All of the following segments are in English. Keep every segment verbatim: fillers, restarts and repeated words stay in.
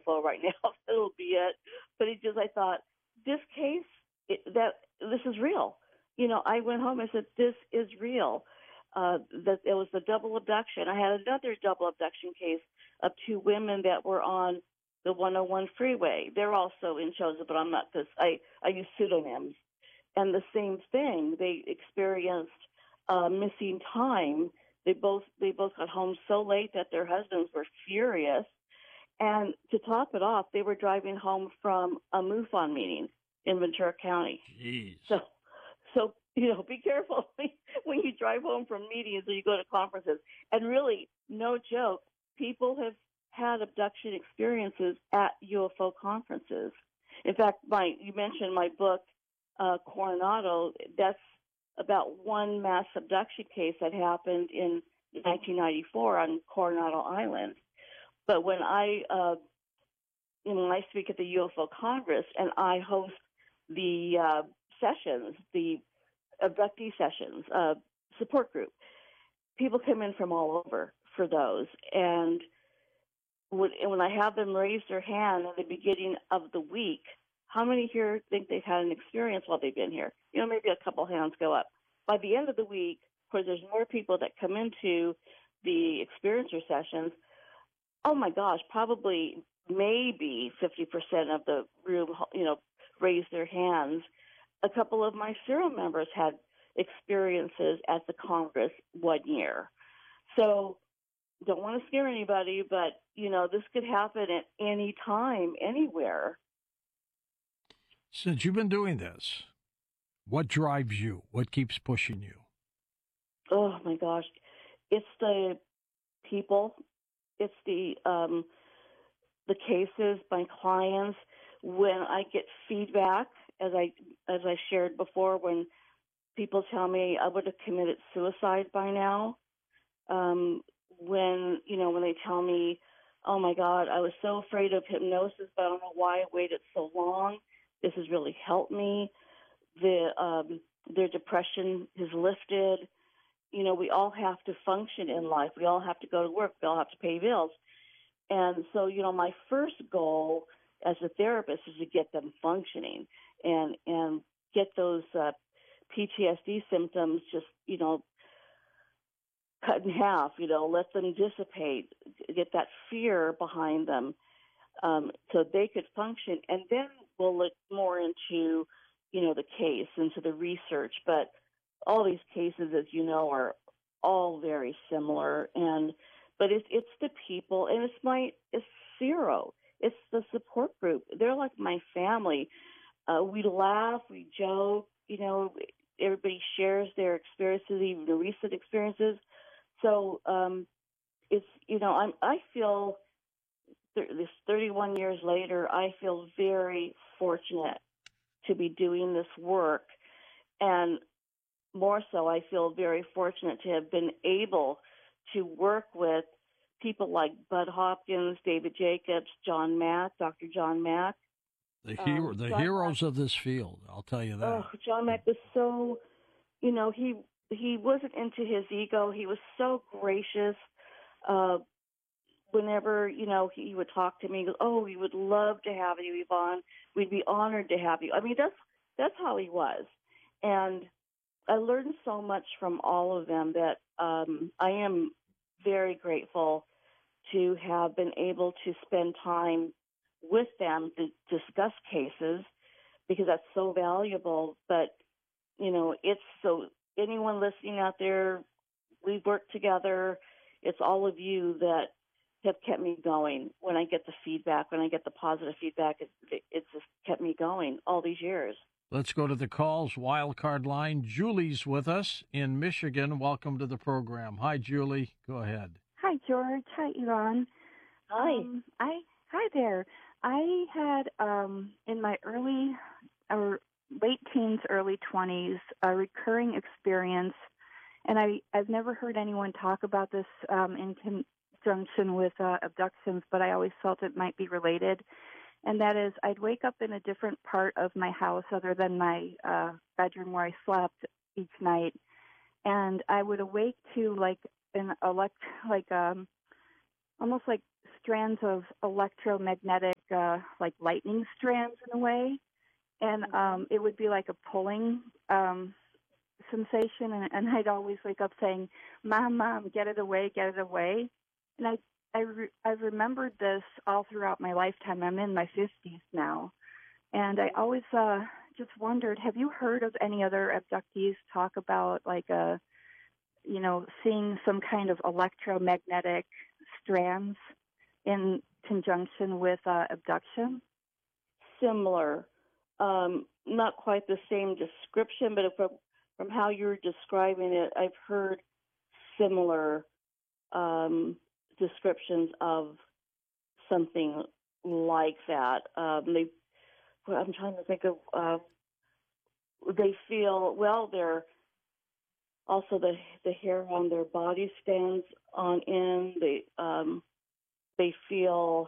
O right now. It'll be it. But it just, I thought, this case, it, that this is real. You know, I went home and said, this is real. Uh, that it was the double abduction. I had another double abduction case of two women that were on the one oh one freeway. They're also in Chosen, but I'm not, because I, I use pseudonyms. And the same thing, they experienced uh, missing time. They both they both got home so late that their husbands were furious. And to top it off, they were driving home from a MUFON meeting in Ventura County. Jeez. So, so you know, be careful when you drive home from meetings or you go to conferences. And really, no joke, people have had abduction experiences at U F O conferences. In fact, my you mentioned my book, uh, Coronado. That's about one mass abduction case that happened in nineteen ninety-four on Coronado Island. But when I, uh, you know, when I speak at the U F O Congress and I host the uh, sessions, the abductee sessions, uh, support group, people come in from all over for those. And when, when I have them raise their hand at the beginning of the week, how many here think they've had an experience while they've been here? You know, maybe a couple hands go up. By the end of the week, of course, there's more people that come into the experiencer sessions. Oh my gosh, probably maybe fifty percent of the room, you know, raised their hands. A couple of my serial members had experiences at the Congress one year. So don't want to scare anybody, but, you know, this could happen at any time, anywhere. Since you've been doing this, what drives you? What keeps pushing you? Oh, my gosh. It's the people. It's the um, the cases, my clients. When I get feedback, as I as I shared before, when people tell me I would have committed suicide by now, um, when you know when they tell me, oh my God, I was so afraid of hypnosis, but I don't know why I waited so long. This has really helped me. The um, their depression has lifted. You know, we all have to function in life. We all have to go to work. We all have to pay bills. And so, you know, my first goal as a therapist is to get them functioning and and get those uh, P T S D symptoms just, you know, cut in half, you know, let them dissipate, get that fear behind them um, so they could function. And then we'll look more into, you know, the case, into the research. But all these cases, as you know, are all very similar. And but it's it's the people, and it's my it's zero. It's the support group. They're like my family. Uh, we laugh, we joke. You know, everybody shares their experiences, even the recent experiences. So um, it's you know, I'm I feel th- this thirty-one years later, I feel very fortunate to be doing this work, and more so, I feel very fortunate to have been able to work with people like Bud Hopkins, David Jacobs, John Mack, Doctor John Mack. The hero, Um, the John heroes Mack, of this field. I'll tell you that. oh, John Mack was so, you know, he he wasn't into his ego. He was so gracious. Uh, whenever you know he would talk to me, he goes, "Oh, we would love to have you, Yvonne. We'd be honored to have you." I mean, that's that's how he was, and I learned so much from all of them that um, I am very grateful to have been able to spend time with them to discuss cases because that's so valuable. But, you know, it's so anyone listening out there, we've worked together. It's all of you that have kept me going. When I get the feedback, when I get the positive feedback, it, it, it's just kept me going all these years. Let's go to the calls. Wild card line. Julie's with us in Michigan. Welcome to the program. Hi, Julie. Go ahead. Hi, George. Hi, Yvonne. Hi. Um, I hi there. I had um, in my early or late teens, early twenties, a recurring experience, and I I've never heard anyone talk about this um, in conjunction with uh, abductions, but I always felt it might be related. And that is, I'd wake up in a different part of my house other than my uh, bedroom where I slept each night, and I would awake to like an elect, like um, almost like strands of electromagnetic uh, like lightning strands in a way, and um, it would be like a pulling um, sensation, and, and I'd always wake up saying, "Mom, Mom, get it away, get it away," and I I re- I've remembered this all throughout my lifetime. I'm in my fifties now, and I always uh, just wondered, have you heard of any other abductees talk about like a you know, seeing some kind of electromagnetic strands in conjunction with uh, abduction? Similar, um, not quite the same description, but from from how you're describing it, I've heard similar um, descriptions of something like that. Um, they, well, I'm trying to think of. Uh, they feel well. They're also the the hair on their body stands on end. They um, they feel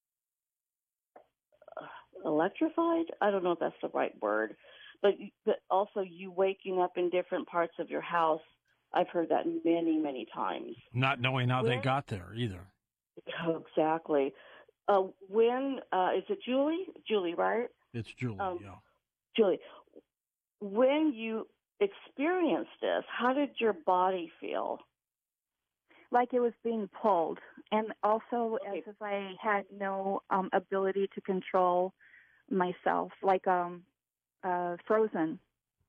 electrified. I don't know if that's the right word, but, but also you waking up in different parts of your house. I've heard that many, many times. Not knowing how when, they got there either. Exactly. Uh, when uh, is it Julie? Julie, right? It's Julie. Um, yeah. Julie, when you experienced this, how did your body feel? Like it was being pulled, and also Okay. as if I had no um, ability to control myself, like um, uh, frozen,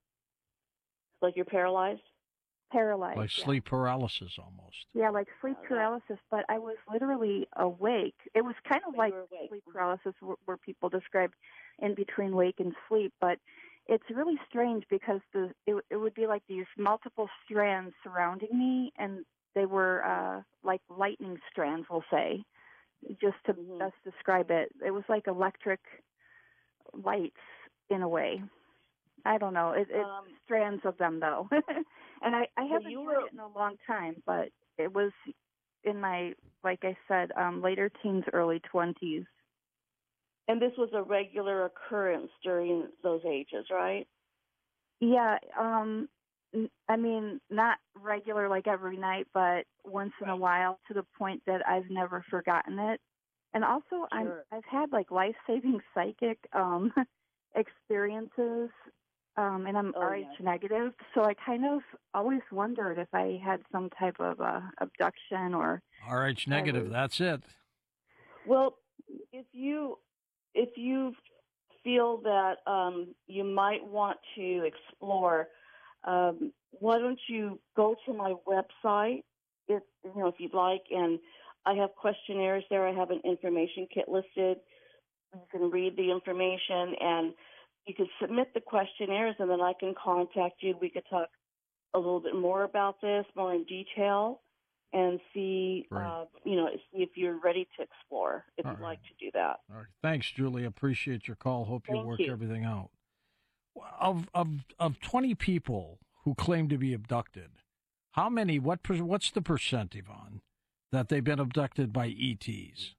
Like you're paralyzed? paralyzed. Like yeah. sleep paralysis almost. Yeah, like sleep Oh, that- paralysis, but I was literally awake. It was kind of But like you were awake. sleep paralysis, where, where people describe in between wake and sleep, but it's really strange because the it, it would be like these multiple strands surrounding me, and they were uh, like lightning strands, we'll say, just to Mhm. best describe it. It was like electric lights in a way. I don't know. It, it Um, strands of them though, and I, I Well, haven't you heard were- it in a long time, but it was in my, like I said, um, later teens, early twenties. And this was a regular occurrence during those ages, right? Yeah, um, n- I mean, not regular like every night, but once in a while, to the point that I've never forgotten it. And also, I'm Sure. I've had like life-saving psychic um, experiences, um, and I'm Oh, R H yes. negative, so I kind of always wondered if I had some type of uh, abduction or. R H negative, was- that's it. Well, if you if you feel that um, you might want to explore, um, why don't you go to my website, if you know if you'd like, and I have questionnaires there. I have an information kit listed. You can read the information, and you can submit the questionnaires, and then I can contact you. We could talk a little bit more about this, more in detail, and see, Great. uh, you know, see if you're ready to explore, if All you'd right. like to do that. All right. Thanks, Julie. Appreciate your call. Hope you Thank work you. everything out. Of of of twenty people who claim to be abducted, how many? What? per- What's the percent, Yvonne, that they've been abducted by E Ts?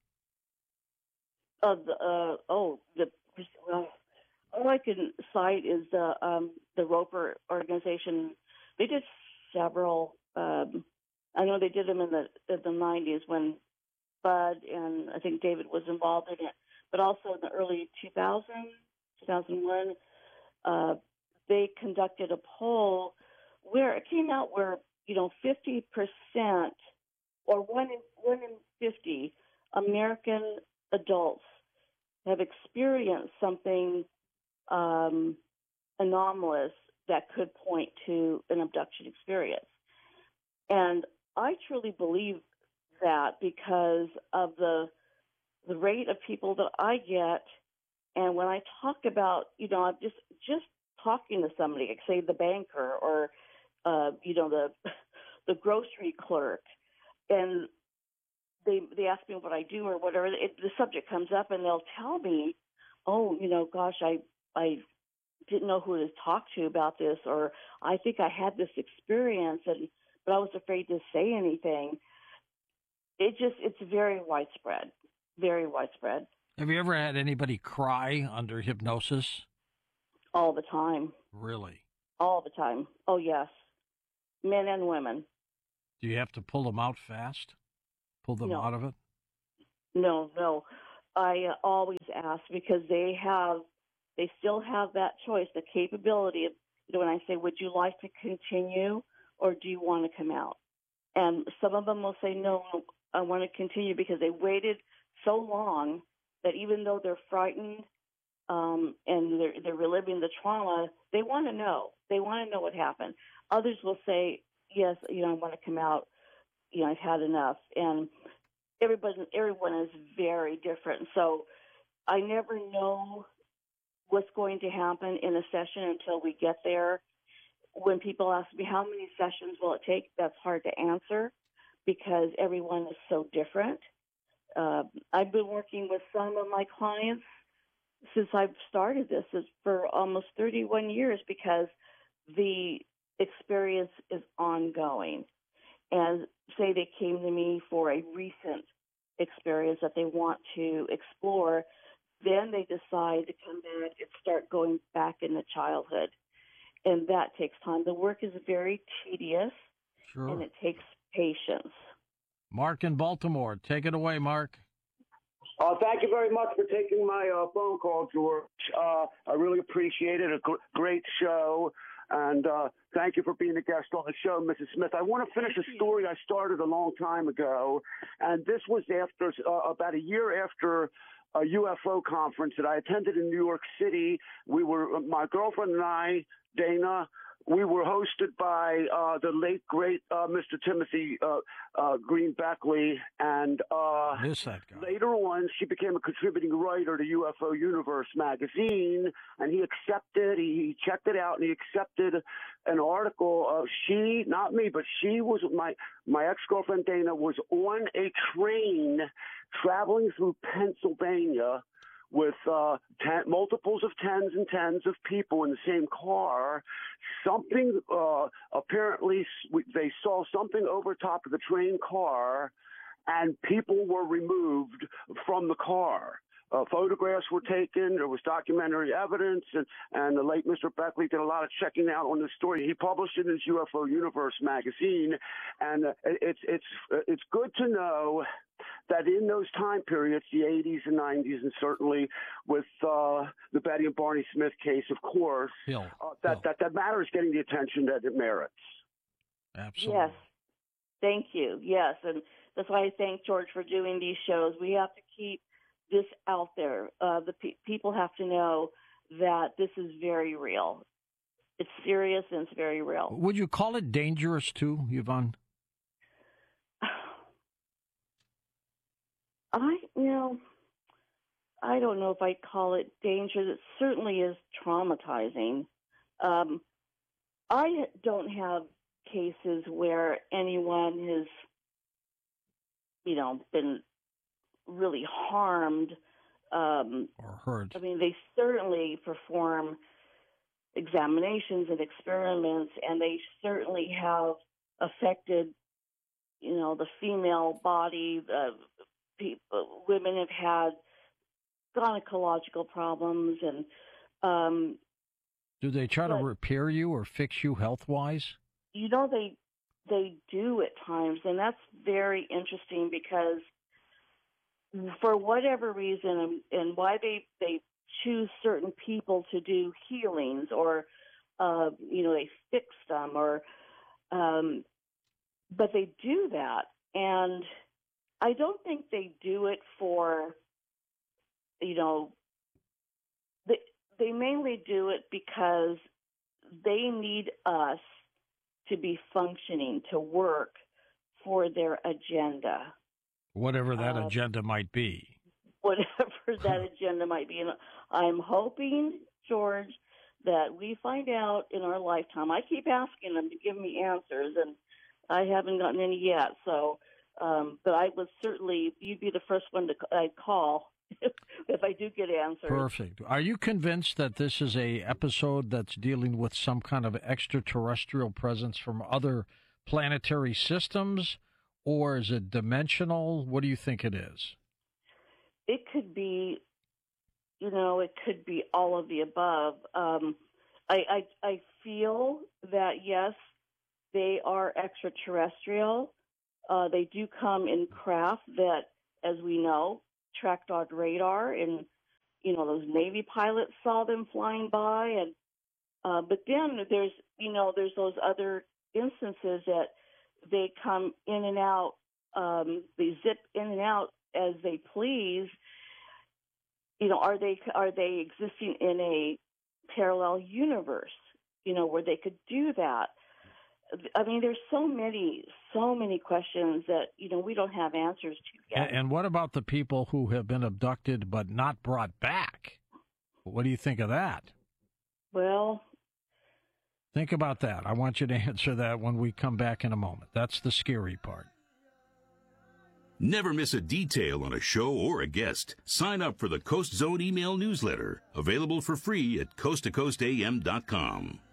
Uh, the, uh, oh, the well, all I can cite is the um, the Roper organization. They did several. Um, I know they did them in the in the nineties when Bud and I think David was involved in it, but also in the early two thousands, two thousand one, uh, they conducted a poll where it came out where you know fifty percent or one in one in fifty American adults have experienced something um, anomalous that could point to an abduction experience. And I truly believe that because of the the rate of people that I get, and when I talk about, you know, I'm just just talking to somebody, like say the banker or, uh, you know, the the grocery clerk, and they they ask me what I do or whatever. It, the subject comes up, and they'll tell me, "Oh, you know, gosh, I I didn't know who to talk to about this, or I think I had this experience, and but I was afraid to say anything." It just it's very widespread, very widespread, Have you ever had anybody cry under hypnosis? all the time, Really? all the time. Oh yes, men and women. Do you have to pull them out fast? Pull them No. out of it? No, no. I uh, always ask because they have, they still have that choice, the capability of, you know, when I say, would you like to continue or do you want to come out? And some of them will say, no, I want to continue because they waited so long that even though they're frightened um, and they're, they're reliving the trauma, they want to know. They want to know what happened. Others will say, yes, you know, I want to come out. You know, I've had enough. And everybody, everyone is very different. So I never know what's going to happen in a session until we get there. When people ask me how many sessions will it take, that's hard to answer because everyone is so different. Uh, I've been working with some of my clients since I've started this is for almost thirty-one years because the experience is ongoing. And say they came to me for a recent experience that they want to explore, then they decide to come back and start going back into childhood. And that takes time. The work is very tedious, Sure. and it takes patience. Mark in Baltimore. Take it away, Mark. Uh, thank you very much for taking my uh, phone call, George. Uh, I really appreciate it. A gr- great show. And uh, thank you for being a guest on the show, Missus Smith. I want to finish a story I started a long time ago. And this was after uh, about a year after a U F O conference that I attended in New York City. We were, my girlfriend and I, Dana, we were hosted by uh, the late, great uh, Mister Timothy uh, uh, Green Beckley. And uh, Miss that guy. later on, she became a contributing writer to U F O Universe magazine. And he accepted, he checked it out, and he accepted an article. Uh, she, not me, but she was, my, my ex-girlfriend Dana was on a train traveling through Pennsylvania with uh, ten, multiples of tens and tens of people in the same car. Something, uh, apparently, they saw something over top of the train car, and people were removed from the car. Uh, photographs were taken. There was documentary evidence, and, and the late Mister Beckley did a lot of checking out on the story. He published it in his U F O Universe magazine, and uh, it's it's it's good to know that in those time periods, the eighties and nineties, and certainly with uh, the Betty and Barney Smith case, of course, Hill. Uh, that, Hill. that that matter is getting the attention that it merits. Absolutely. Yes. Thank you. Yes. And that's why I thank George for doing these shows. We have to keep this out there. Uh, the pe- people have to know that this is very real. It's serious and it's very real. Would you call it dangerous too, Yvonne? I, you know, I don't know if I'd call it dangerous. It certainly is traumatizing. Um, I don't have cases where anyone has, you know, been really harmed. Um, Or hurt? I mean, they certainly perform examinations and experiments, and they certainly have affected, you know, the female body. Uh, people, women have had gynecological problems, and um, Do they try to but- repair you or fix you health-wise? you know, they they do at times, and that's very interesting because for whatever reason, and, and why they they choose certain people to do healings, or uh, you know, they fix them, or um, but they do that, and I don't think they do it for, you know, they they mainly do it because they need us to be functioning, to work for their agenda. Whatever that Uh, agenda might be. Whatever that agenda might be. And I'm hoping, George, that we find out in our lifetime. I keep asking them to give me answers, and I haven't gotten any yet. So, um, but I would certainly, you'd be the first one to I'd call if I do get answers. Perfect. Are you convinced that this is a episode that's dealing with some kind of extraterrestrial presence from other planetary systems, or is it dimensional? What do you think it is? It could be, you know, it could be all of the above. Um, I, I I feel that yes, they are extraterrestrial. Uh, they do come in craft that, as we know, tracked on radar, and you know those Navy pilots saw them flying by, and uh, but then there's you know there's those other instances that they come in and out, um, they zip in and out as they please. You know, are they are they existing in a parallel universe? You know, where they could do that. I mean, there's so many, so many questions that, you know, we don't have answers to yet. And, and what about the people who have been abducted but not brought back? What do you think of that? Well, think about that. I want you to answer that when we come back in a moment. That's the scary part. Never miss a detail on a show or a guest. Sign up for the Coast Zone email newsletter, available for free at coast to coast a m dot com.